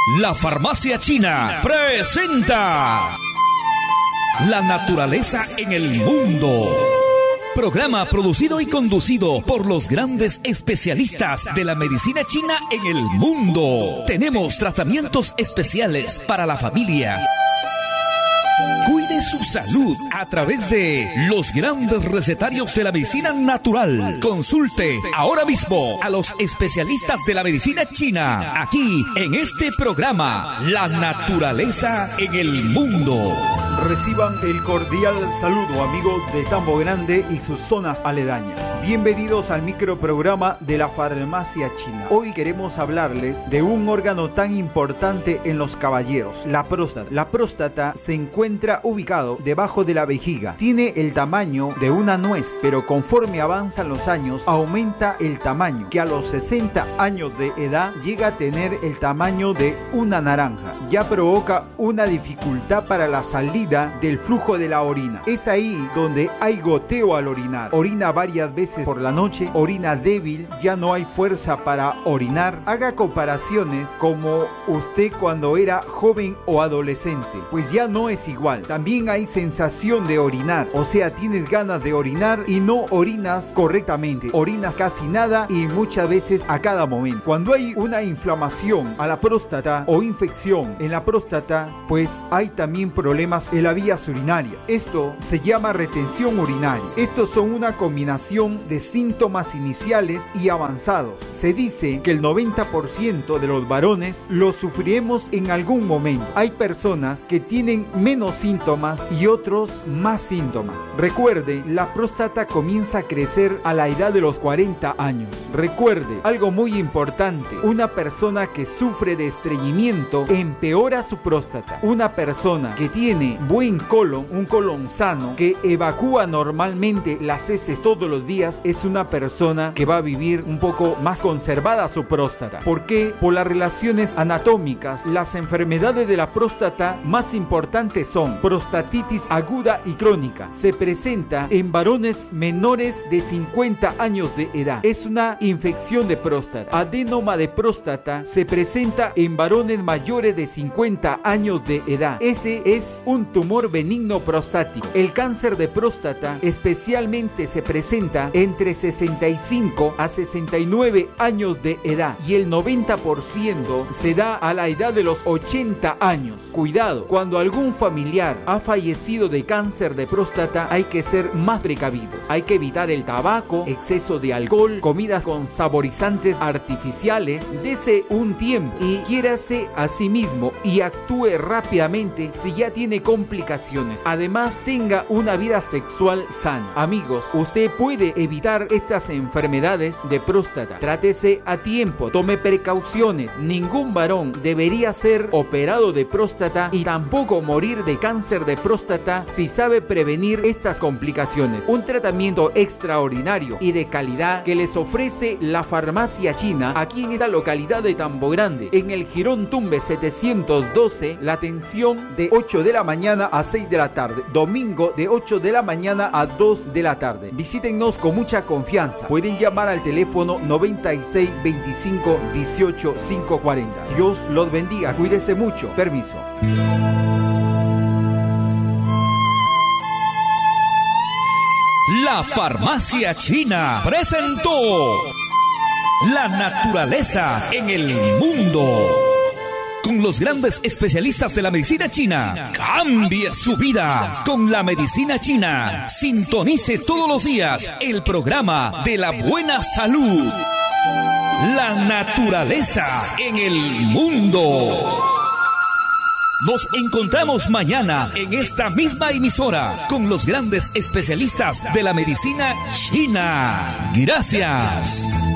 La Farmacia China presenta La naturaleza en el mundo. Programa producido y conducido por los grandes especialistas de la medicina china en el mundo. Tenemos tratamientos especiales para la familia. Cuide su salud a través de los grandes recetarios de la medicina natural. Consulte ahora mismo a los especialistas de la medicina china, aquí en este programa, La naturaleza en el mundo. Reciban el cordial saludo, amigos de Tambo Grande y sus zonas aledañas. Bienvenidos al microprograma de la Farmacia China. Hoy queremos hablarles de un órgano tan importante en los caballeros, la próstata. La próstata se encuentra ubicado debajo de la vejiga. Tiene el tamaño de una nuez, pero conforme avanzan los años, aumenta el tamaño, que a los 60 años de edad llega a tener el tamaño de una naranja. Ya provoca una dificultad para la salida del flujo de la orina. Es ahí donde hay goteo al orinar. Orina varias veces por la noche, orina débil, ya no hay fuerza para orinar. Haga comparaciones como usted cuando era joven o adolescente, pues ya no es igual. También hay sensación de orinar, o sea, tienes ganas de orinar y no orinas correctamente. Orinas casi nada y muchas veces a cada momento. Cuando hay una inflamación a la próstata o infección en la próstata, pues hay también problemas en las vías urinarias. Esto se llama retención urinaria. Estos son una combinación de síntomas iniciales y avanzados. Se dice que el 90% de los varones lo sufriremos en algún momento. Hay personas que tienen menos síntomas y otros más síntomas. Recuerde, la próstata comienza a crecer a la edad de los 40 años. Recuerde, algo muy importante, una persona que sufre de estreñimiento empeora su próstata. Una persona que tiene buen colon, un colon sano, que evacúa normalmente las heces todos los días, es una persona que va a vivir un poco más conservada su próstata. ¿Por qué? Por las relaciones anatómicas. Las enfermedades de la próstata más importantes son prostatitis aguda y crónica. Se presenta en varones menores de 50 años de edad. Es una infección de próstata. Adenoma de próstata se presenta en varones mayores de 50 años de edad. Este es un tumor benigno prostático. El cáncer de próstata especialmente se presenta entre 65 a 69 años de edad y el 90% se da a la edad de los 80 años. Cuidado, cuando algún familiar ha fallecido de cáncer de próstata hay que ser más precavidos. Hay que evitar el tabaco, exceso de alcohol, comidas con saborizantes artificiales. Dese un tiempo y quiérase a sí mismo y actúe rápidamente si ya tiene complicaciones. Además, tenga una vida sexual sana. Amigos, usted puede evitar estas enfermedades de próstata. Trátese a tiempo, tome precauciones. Ningún varón debería ser operado de próstata y tampoco morir de cáncer de próstata si sabe prevenir estas complicaciones. Un tratamiento extraordinario y de calidad que les ofrece la Farmacia China aquí en esta localidad de Tambo Grande, en el Jirón Tumbes 712, la atención de 8 de la mañana a 6 de la tarde, domingo de 8 de la mañana a 2 de la tarde. Visítennos con mucha confianza. Pueden llamar al teléfono 96 25 18 540. Dios los bendiga. Cuídese mucho. Permiso. La Farmacia China presentó La naturaleza en el mundo. Con los grandes especialistas de la medicina china. Cambie su vida con la medicina china. Sintonice todos los días el programa de la buena salud. La naturaleza en el mundo. Nos encontramos mañana en esta misma emisora con los grandes especialistas de la medicina china. Gracias.